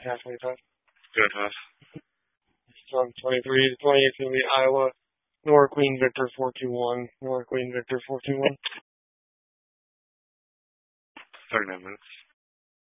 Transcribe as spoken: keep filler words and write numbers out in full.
halfway time. Good, huh? From twenty-three to twenty, it's going to be Iowa, Nora Queen Victor four two one. Nora Queen Victor four two one. thirty-nine minutes.